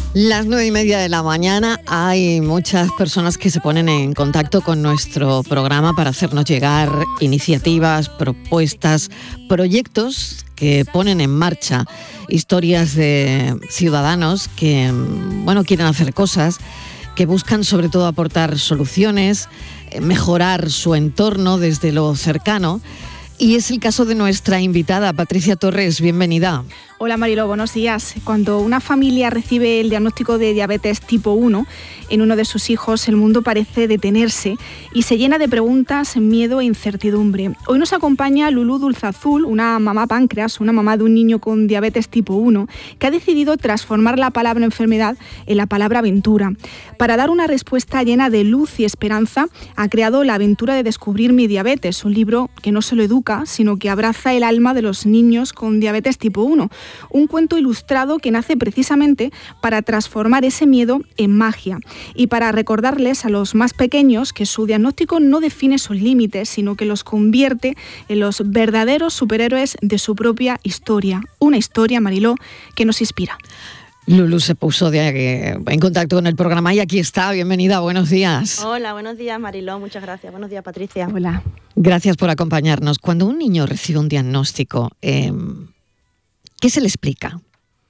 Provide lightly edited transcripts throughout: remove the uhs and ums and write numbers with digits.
Las 9:30 de la mañana. Hay muchas personas que se ponen en contacto con nuestro programa para hacernos llegar iniciativas, propuestas, proyectos que ponen en marcha, historias de ciudadanos que, quieren hacer cosas, que buscan sobre todo aportar soluciones, mejorar su entorno desde lo cercano. Y es el caso de nuestra invitada, Patricia Torres. Bienvenida. Hola Mariló, buenos días. Cuando una familia recibe el diagnóstico de diabetes tipo 1 en uno de sus hijos, el mundo parece detenerse y se llena de preguntas, miedo e incertidumbre. Hoy nos acompaña Lulú Dulzazul, una mamá páncreas, una mamá de un niño con diabetes tipo 1, que ha decidido transformar la palabra enfermedad en la palabra aventura. Para dar una respuesta llena de luz y esperanza, ha creado La aventura de descubrir mi diabetes, un libro que no solo educa, sino que abraza el alma de los niños con diabetes tipo 1. Un cuento ilustrado que nace precisamente para transformar ese miedo en magia y para recordarles a los más pequeños que su diagnóstico no define sus límites, sino que los convierte en los verdaderos superhéroes de su propia historia. Una historia, Mariló, que nos inspira. Lulú se puso en contacto con el programa y aquí está. Bienvenida, buenos días. Hola, buenos días Mariló, muchas gracias. Buenos días Patricia. Hola. Gracias por acompañarnos. Cuando un niño recibe un diagnóstico, ¿qué se le explica?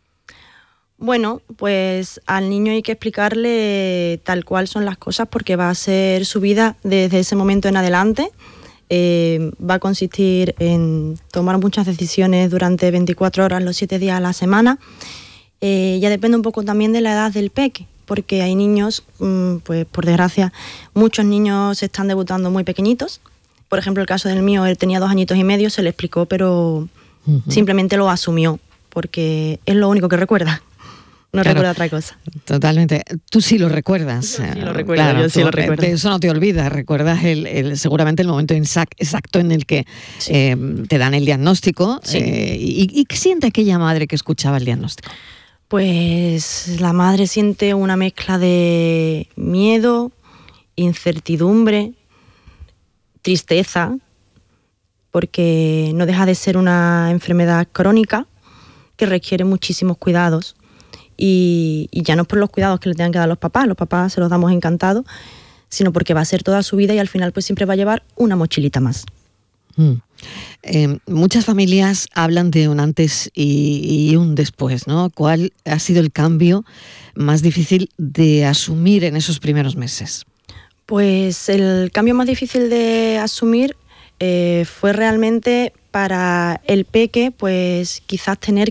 Bueno, pues al niño hay que explicarle tal cual son las cosas porque va a ser su vida desde ese momento en adelante. Va a consistir en tomar muchas decisiones durante 24 horas, los 7 días a la semana. Ya depende un poco también de la edad del peque, porque hay niños, pues por desgracia, muchos niños están debutando muy pequeñitos. Por ejemplo, el caso del mío, él tenía 2 añitos y medio, se le explicó, pero simplemente lo asumió, porque es lo único que recuerda. No recuerda otra cosa. Totalmente. Tú sí lo recuerdas. Yo sí lo recuerdo, claro, yo sí lo recuerdo. De eso no te olvidas. Recuerdas seguramente el momento exacto en el que te dan el diagnóstico. Sí. ¿Y qué siente aquella madre que escuchaba el diagnóstico? Pues la madre siente una mezcla de miedo, incertidumbre, tristeza, porque no deja de ser una enfermedad crónica que requiere muchísimos cuidados. Y ya no es por los cuidados que le tengan que dar los papás se los damos encantados, sino porque va a ser toda su vida y al final pues siempre va a llevar una mochilita más. Muchas familias hablan de un antes y un después, ¿no? ¿Cuál ha sido el cambio más difícil de asumir en esos primeros meses? Pues el cambio más difícil de asumir fue realmente para el peque, pues quizás tener